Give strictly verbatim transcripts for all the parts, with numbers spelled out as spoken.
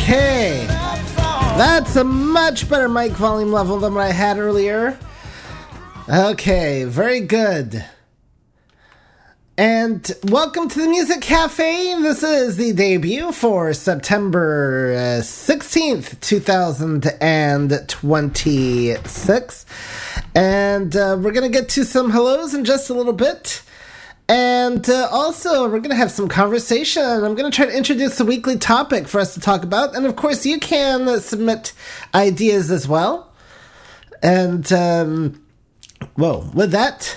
Okay, that's a much better mic volume level than what I had earlier. Okay, very good. And welcome to the Music Cafe. This is the debut for September uh, sixteenth, twenty twenty-six. And uh, we're going to get to some hellos in just a little bit. And uh, also, we're going to have some conversation. I'm going to try to introduce a weekly topic for us to talk about. And of course, you can uh, submit ideas as well. And, um, whoa, with that,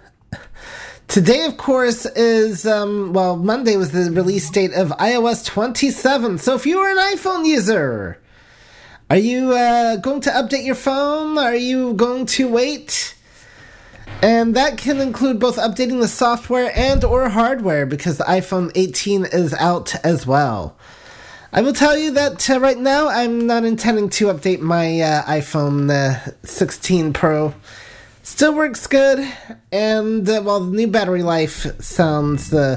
today, of course, is, um, well, Monday was the release date of i O S twenty-seven. So if you are an iPhone user, are you uh, going to update your phone? Are you going to wait? And that can include both updating the software and or hardware, because the iPhone eighteen is out as well. I will tell you that uh, right now I'm not intending to update my uh, iPhone uh, sixteen Pro. Still works good, and uh, well, the new battery life sounds uh,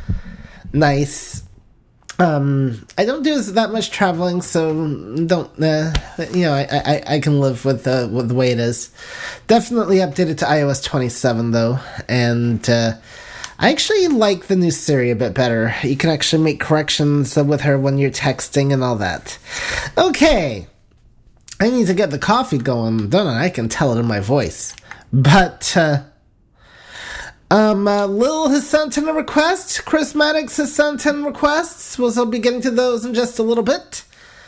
nice. Um, I don't do that much traveling, so don't, uh, you know, I, I, I can live with, uh, with the way it is. Definitely updated to i O S twenty-seven, though, and uh, I actually like the new Siri a bit better. You can actually make corrections with her when you're texting and all that. Okay, I need to get the coffee going, don't I? I can tell it in my voice. But, uh, um, uh, Lil has sent in a request. Chris Maddox has sent in requests. We'll so be getting to those in just a little bit.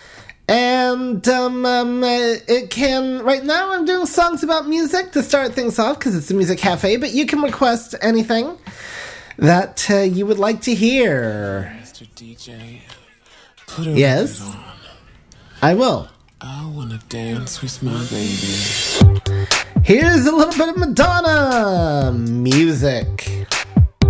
And, um, um, uh, it can, right now I'm doing songs about music to start things off, because it's a music cafe, but you can request anything that uh, you would like to hear. Mister D J, put a yes, record on. I will. I wanna dance with my baby. Here's a little bit of Madonna music.